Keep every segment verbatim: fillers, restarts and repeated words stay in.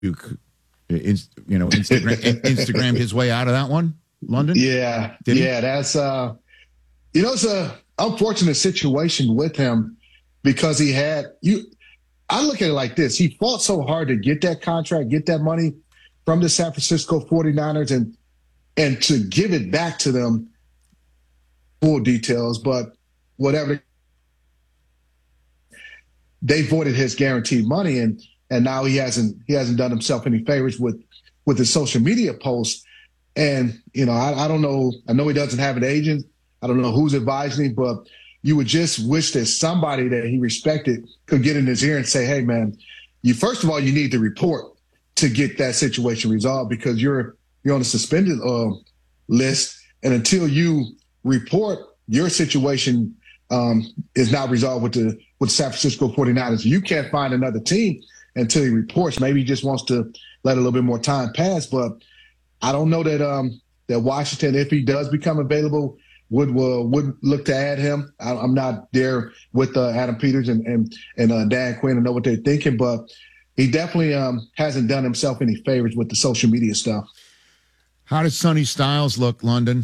you, you know, Instagram, Instagrammed his way out of that one, London? Yeah, Did yeah, he? that's uh, you know, it's a unfortunate situation with him because he had you. I look at it like this: he fought so hard to get that contract, get that money from the San Francisco forty-niners, and and to give it back to them. Full details, but whatever. They voided his guaranteed money, and and now he hasn't he hasn't done himself any favors with with his social media posts. And you know, I, I don't know. I know he doesn't have an agent. I don't know who's advising him, but you would just wish that somebody that he respected could get in his ear and say, "Hey, man, you first of all you need to report to get that situation resolved because you're you're on a suspended uh, list, and until you report your situation um, is not resolved with the with San Francisco forty-niners. You can't find another team until he reports. Maybe he just wants to let a little bit more time pass. But I don't know that um, that Washington, if he does become available, would uh, would look to add him. I, I'm not there with uh, Adam Peters and and, and uh, Dan Quinn to know what they're thinking, but he definitely um, hasn't done himself any favors with the social media stuff. How does Sonny Styles look, London?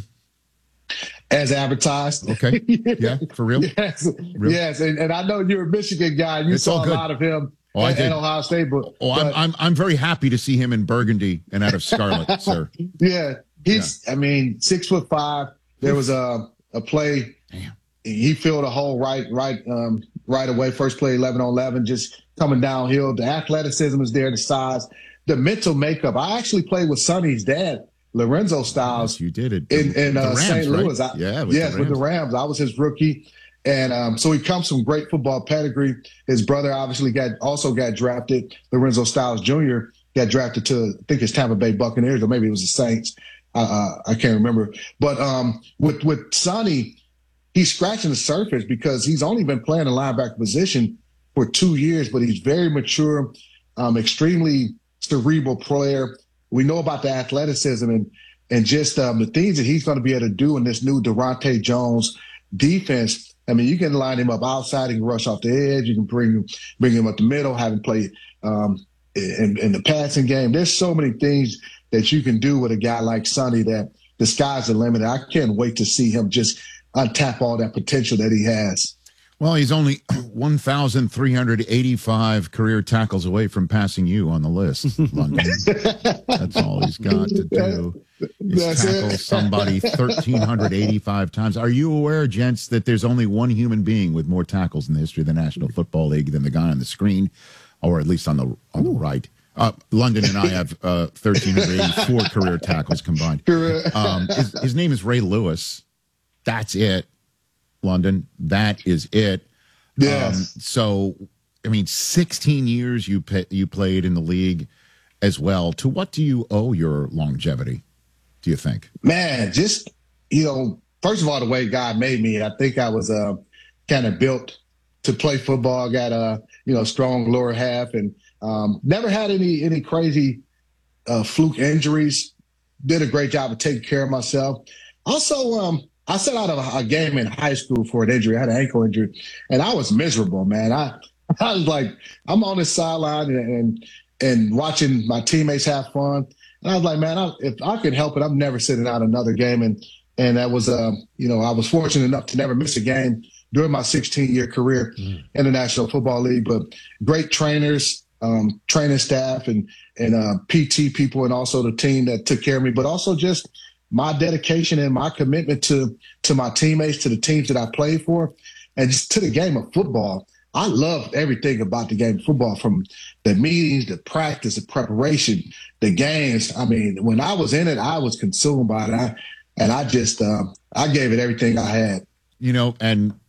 As advertised. Okay. Yeah, for real? Yes. Real? Yes. And, and I know you're a Michigan guy. You it's saw a lot of him oh, at, at Ohio State. But, oh, I'm, but, I'm I'm very happy to see him in burgundy and out of scarlet, sir. Yeah. He's, yeah. I mean, six foot five. There was a, a play. Damn. He filled a hole right, right, um, right away. First play, eleven on eleven, just coming downhill. The athleticism is there, the size, the mental makeup. I actually played with Sonny's dad, Lorenzo Styles. Yes, you did it in, in uh, Saint Louis. Right? I, yeah, with yes, the with the Rams. I was his rookie, and um, so he comes from great football pedigree. His brother obviously got also got drafted. Lorenzo Styles Junior got drafted to I think it's Tampa Bay Buccaneers or maybe it was the Saints. Uh, I can't remember. But um, with with Sonny, he's scratching the surface because he's only been playing the linebacker position for two years, but he's very mature, um, extremely cerebral player. We know about the athleticism and and just um, the things that he's going to be able to do in this new Durante Jones defense. I mean, you can line him up outside, you can rush off the edge, you can bring him bring him up the middle, have him play um, in, in the passing game. There's so many things that you can do with a guy like Sonny that the sky's the limit. I can't wait to see him just untap all that potential that he has. Well, he's only one thousand three hundred eighty-five career tackles away from passing you on the list, London. That's all he's got to do is That's tackle it. somebody one thousand three hundred eighty-five times. Are you aware, gents, that there's only one human being with more tackles in the history of the National Football League than the guy on the screen, or at least on the on the right? Uh, London and I have uh, one thousand three hundred eighty-four career tackles combined. Um, his, his name is Ray Lewis. That's it. London, that is it. Yes. Um, so, I mean, sixteen years you pay, you played in the league as well. To what do you owe your longevity, do you think? Man, just, you know, first of all, the way God made me, I think I was uh, kind of built to play football. I got a, you know, strong lower half and um, never had any, any crazy uh, fluke injuries. Did a great job of taking care of myself. Also, um, I sat out of a game in high school for an injury. I had an ankle injury, and I was miserable, man. I, I was like, I'm on the sideline and, and and watching my teammates have fun. And I was like, man, I, if I can help it, I'm never sitting out another game. And and that was, uh, you know, I was fortunate enough to never miss a game during my sixteen-year career mm. in the National Football League. But great trainers, um, training staff, and and uh, P T people, and also the team that took care of me. But also just my dedication and my commitment to to my teammates, to the teams that I played for, and just to the game of football. I loved everything about the game of football, from the meetings, the practice, the preparation, the games. I mean, when I was in it, I was consumed by it. I, and I just, uh, I gave it everything I had. You know, and,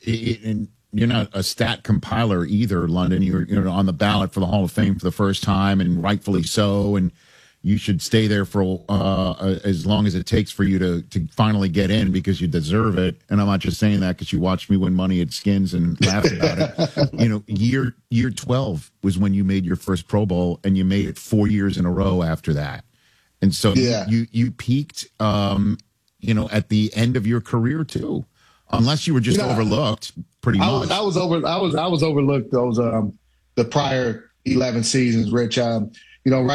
and you're not a stat compiler either, London. You're, you're on the ballot for the Hall of Fame for the first time, and rightfully so. And you should stay there for uh, as long as it takes for you to, to finally get in, because you deserve it. And I'm not just saying that because you watched me win money at Skins and laughed about it. You know, year year twelve was when you made your first Pro Bowl, and you made it four years in a row after that. And so yeah. you you peaked, um, you know, at the end of your career too, unless you were just you know, overlooked. Pretty I much, was, I was over. I was I was overlooked those um, the prior eleven seasons, Rich. Um, you know, right